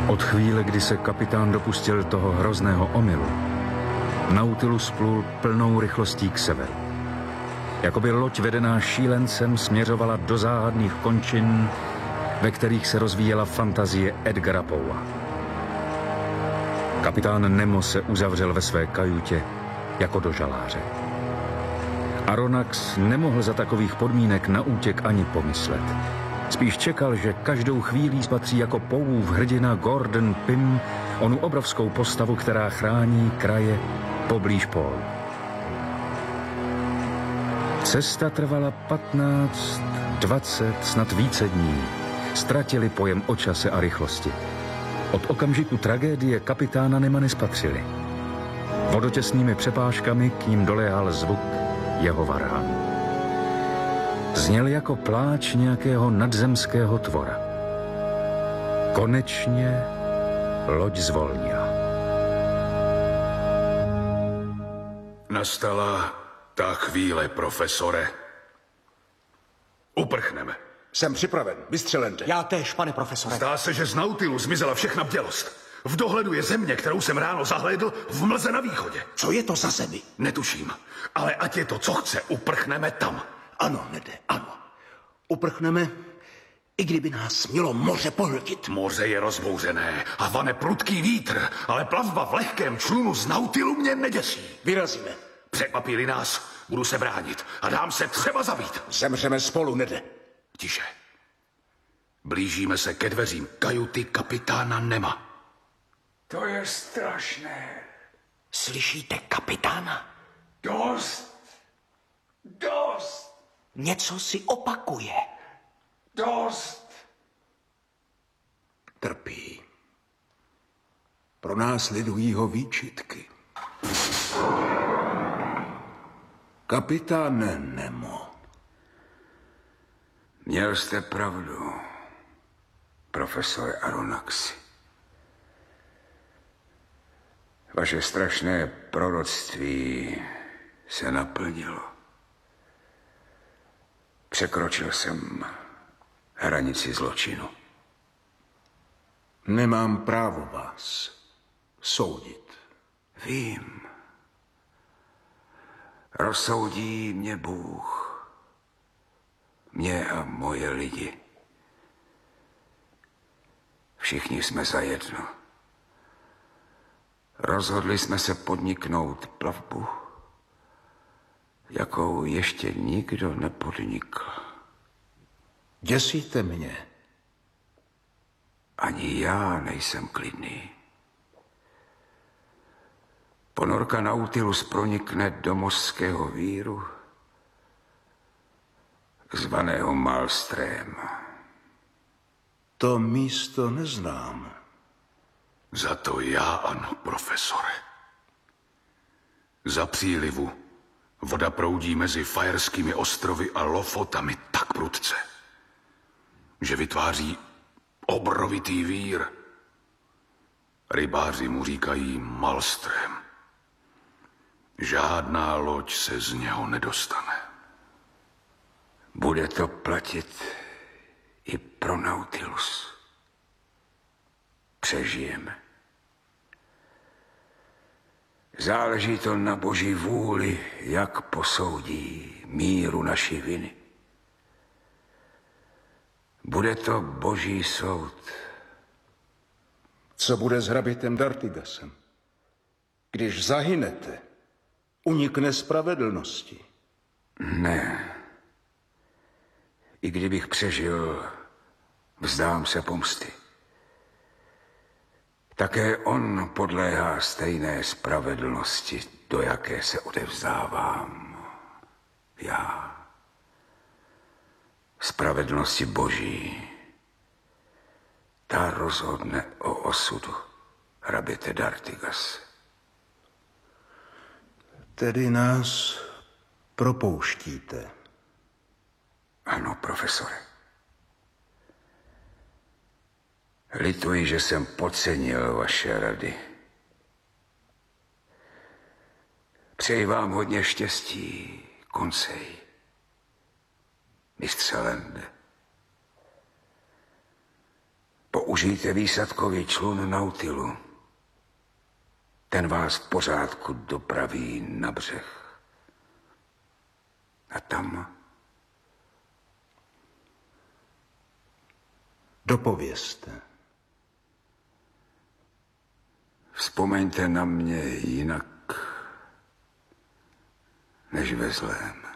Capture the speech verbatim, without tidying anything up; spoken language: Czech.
Od chvíle, kdy se kapitán dopustil toho hrozného omylu, Nautilus plul plnou rychlostí k severu. Jakoby loď vedená šílencem směřovala do záhadných končin, ve kterých se rozvíjela fantazie Edgara Poea. Kapitán Nemo se uzavřel ve své kajutě jako do žaláře. Aronnax nemohl za takových podmínek na útěk ani pomyslet. Spíš čekal, že každou chvílí spatří jako Poeův hrdina Gordon Pym onu obrovskou postavu, která chrání kraje poblíž pólu. Cesta trvala patnáct, dvacet, snad více dní. Ztratili pojem o čase a rychlosti. Od okamžiku tragédie kapitána Nema nespatřili. Vodotěsnými přepážkami k ním doléhal zvuk jeho varhanů. Zněl jako pláč nějakého nadzemského tvora. Konečně loď zvolnila. Nastala ta chvíle, profesore. Uprchneme. Jsem připraven, vystřelente. Já též, pane profesore. Zdá se, že z Nautilu zmizela všechna bdělost. V dohledu je země, kterou jsem ráno zahlédl v mlze na východě. Co je to za zemi? Netuším, ale ať je to, co chce, uprchneme tam. Ano, Nede, ano. Uprchneme, i kdyby nás mělo moře pohltit. Moře je rozbouřené a vane prudký vítr, ale plavba v lehkém člunu z Nautilu mě neděsí. Vyrazíme. Překvapí-li nás, budu se bránit a dám se třeba zabít. Zemřeme spolu, Nede. Tiše. Blížíme se ke dveřím kajuty kapitána Nema. To je strašné. Slyšíte kapitána? Dost. Dost. Něco si opakuje. Dost. Trpí. Pronásledují ho výčitky. Kapitáne Nemo. Měl jste pravdu, profesore Aronnaxi. Vaše strašné proroctví se naplnilo. Překročil jsem hranici zločinu. Nemám právo vás soudit. Vím. Rozsoudí mě Bůh. Mě a moje lidi. Všichni jsme zajedno. Rozhodli jsme se podniknout plavbu, jakou ještě nikdo nepodnikl. Děsíte mě. Ani já nejsem klidný. Ponorka Nautilus pronikne do mořského víru, zvaného Malstrém. To místo neznám. Za to já ano, profesore. Za přílivu voda proudí mezi Fajerskými ostrovy a Lofotami tak prudce, že vytváří obrovitý vír. Rybáři mu říkají Malstrém. Žádná loď se z něho nedostane. Bude to platit i pro Nautilus. Přežijeme. Záleží to na Boží vůli, jak posoudí míru naší viny. Bude to Boží soud. Co bude s hrabětem D'Artigasem? Když zahynete, unikne spravedlnosti. Ne. I kdybych přežil, vzdám se pomsty. Také on podléhá stejné spravedlnosti, do jaké se odevzdávám já. Spravedlnosti Boží. Ta rozhodne o osudu hraběte D'Artigas. Tedy nás propouštíte. Ano, profesore. Lituji, že jsem podcenil vaše rady. Přeji vám hodně štěstí, Conseil. Mistře Lende. Použijte Použijte výsadkový člun Nautilu. Ten vás v pořádku dopraví na břeh. A tam... Dopovězte. Vzpomeňte na mě jinak než ve zlém.